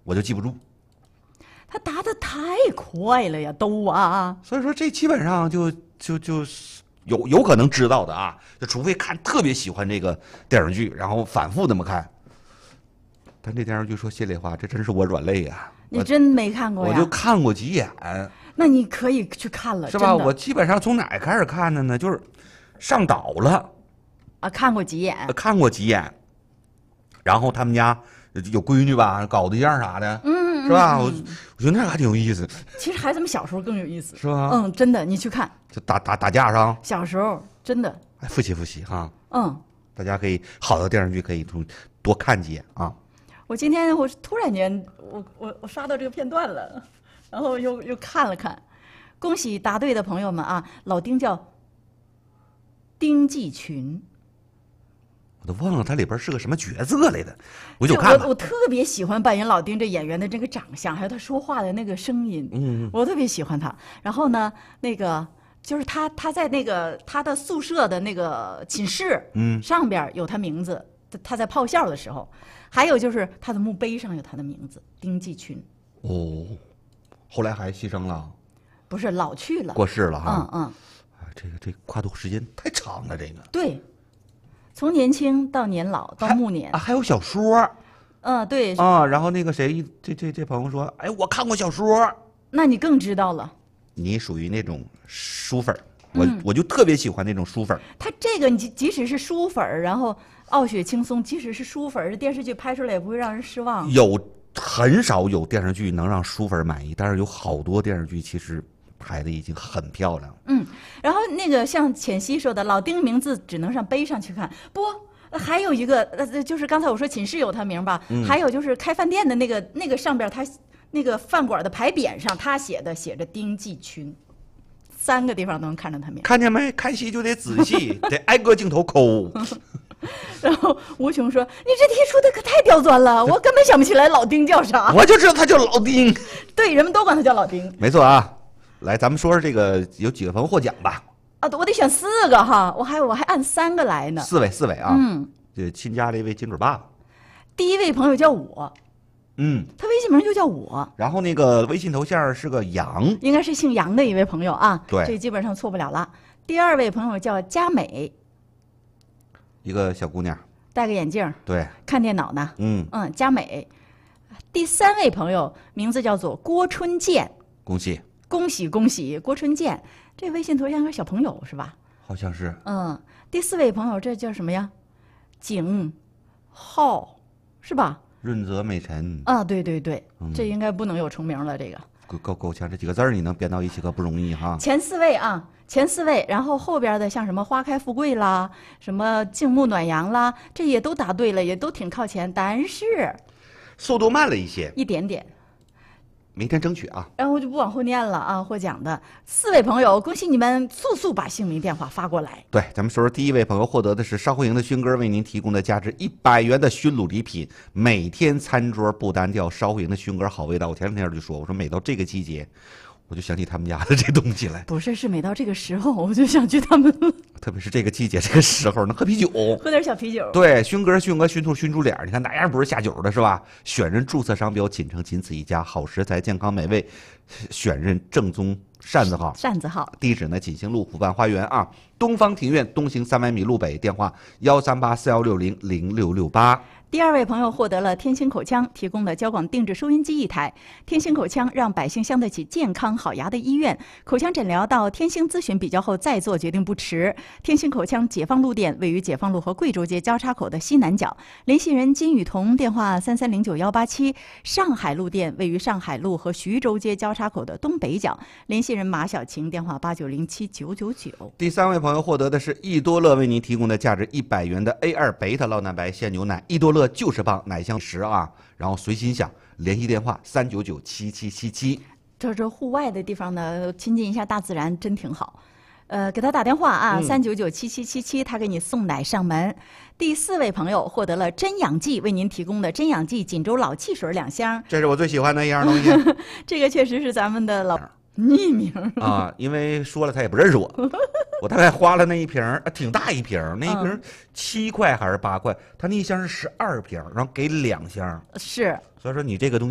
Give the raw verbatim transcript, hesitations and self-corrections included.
我就记不住。 他答的太快了呀，都啊！ 所以说这基本上就就就是有有可能知道的啊，就除非看特别喜欢这个电视剧，然后反复那么看。但这电视剧说心里话，这真是我软肋呀！ 你真没看过呀？ 我就看过几眼。 那你可以去看了， 是吧？我基本上从哪开始看的呢？就是上岛了啊，看过几眼， 看过几眼。然后他们家有闺女吧，搞对象啥的， 嗯， 是吧？ 嗯、 我我觉得那还挺有意思。 其实孩子们小时候更有意思， 是吧？ 嗯，真的，你去看， 就打打打架上， 小时候真的， 哎，复习复习哈。 嗯， 大家可以好的电视剧可以从多看几眼啊。 我今天我突然间，我我我刷到这个片段了，然后又又看了看，恭喜答对的朋友们啊！老丁叫丁继群。 我都忘了他里边是个什么角色来的，我就看吧。 我我特别喜欢扮演老丁这演员的这个长相，还有他说话的那个声音， 嗯， 我特别喜欢他。然后呢，那个就是他他在那个他的宿舍的那个寝室， 嗯， 上边有他名字，他在炮校的时候，还有就是他的墓碑上有他的名字，丁继群。 哦，后来还牺牲了， 不是老去了， 过世了哈。 嗯嗯， 啊，这个这个跨度时间太长了，这个对。从年轻到年老到暮年啊，还有小说， 嗯，对啊，然后那个谁，这这这朋友说，哎，我看过小说， 那你更知道了。 你属于那种书粉，我、 嗯、 我就特别喜欢那种书粉。 他这个你即使是书粉，然后傲雪轻松，即使是书粉，这电视剧拍出来也不会让人失望。 有很少有电视剧能让书粉满意，但是有好多电视剧其实拍的已经很漂亮。 嗯，然后那个像浅汐说的，老丁名字只能上碑上去看，不，还有一个呃，就是刚才我说寝室有他名吧， 嗯、 还有就是开饭店的那个那个上边他那个饭馆的牌匾上他写的写着丁继群，三个地方都能看着他名。 看见没？看戏就得仔细，得挨个镜头抠。 然后吴琼说：“你这题出的可太刁钻了，我根本想不起来老丁叫啥。” 我就知道他叫老丁。 对，人们都管他叫老丁。 没错啊。来，咱们说说这个有几个朋友获奖吧。 啊，我得选四个哈，我还我还按三个来呢。 四位，四位啊。 嗯， 这亲家的一位金主爸爸。 第一位朋友叫我， 嗯， 他微信名就叫我。 然后那个微信头像是个杨， 应该是姓杨的一位朋友啊。 对， 这基本上错不了了。第二位朋友叫佳美， 一个小姑娘， 戴个眼镜， 对， 看电脑呢。 嗯嗯，佳美。第三位朋友名字叫做郭春健， 恭喜。 恭喜恭喜，郭春健，这微信头像个小朋友是吧？ 好像是。 嗯，第四位朋友这叫什么呀？景浩是吧？ 润泽美辰啊，对对对， 嗯、 这应该不能有重名了。这个够够够呛，这几个字儿你能编到一起可不容易哈。 前四位啊，前四位，然后后边的像什么花开富贵啦，什么静沐暖阳啦，这也都答对了，也都挺靠前，但是速度慢了一些， 一点点。 明天争取啊， 然后我就不往后念了啊。获奖的四位朋友，恭喜你们速速把姓名电话发过来。 对，咱们说说第一位朋友获得的是烧汇营的勋哥为您提供的价值一百元的熏卤礼品，每天餐桌不单调，烧汇营的勋哥好味道。我前两天就说，我说每到这个季节，我就想起他们家的这东西来。 不是，是每到这个时候，我就想去他们。 特别是这个季节，这个时候能喝啤酒， 喝点小啤酒。 对，熏哥、熏鹅、熏兔、熏猪脸，你看哪样不是下酒的，是吧？选任注册商标，锦城仅此一家，好食材，健康美味，选任正宗扇子号。 扇子号， 地址呢？锦兴路湖畔花园啊，东方庭院东行三百米路北，电话幺三八四幺六零零六六八。 第二位朋友获得了天星口腔提供的交广定制收音机一台。天星口腔让百姓相得起健康好牙的医院，口腔诊疗到天星咨询比较后再做决定不迟。天星口腔解放路店位于解放路和贵州街交叉口的西南角，联系人金雨桐，电话三三零九幺八七。上海路店位于上海路和徐州街交叉口的东北角，联系人马小晴，电话八九零七九九九。 第三位朋友获得的是益多乐为您提供的价值一百元的 A 二贝塔酪蛋白鲜牛奶，益多乐就是棒，奶香十啊，然后随心想，联系电话三九九七七七七。 这这户外的地方呢，亲近一下大自然真挺好。呃，给他打电话啊，三九九七七七七，他给你送奶上门。第四位朋友获得了真养记为您提供的真养记锦州老汽水两箱， 这是我最喜欢的一样东西。 这个确实是咱们的老匿名啊，因为说了他也不认识我。我大概花了那一瓶儿，挺大一瓶儿，那一瓶儿七块还是八块？他那一箱是十二瓶，然后给两箱。 是， 所以说你这个东西。